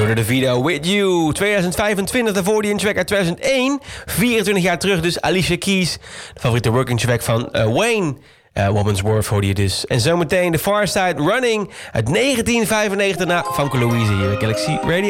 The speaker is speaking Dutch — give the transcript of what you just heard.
hoorde de video With You 2025, daarvoor die een track uit 2001. 24 jaar terug dus Alicia Keys. De favoriete working track van Wayne. Woman's Worth hoorde je dus. En zometeen The Far Side Running uit 1995 naar Famke Louise hier bij Galaxy Radio.